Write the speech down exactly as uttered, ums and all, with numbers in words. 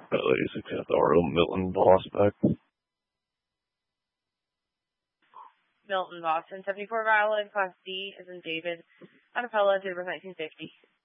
Ladies, accept our own Milton Prospect. Milton Boston, seventy-four Violet, Class D, as in David, Anapella, date of birth nineteen fifty.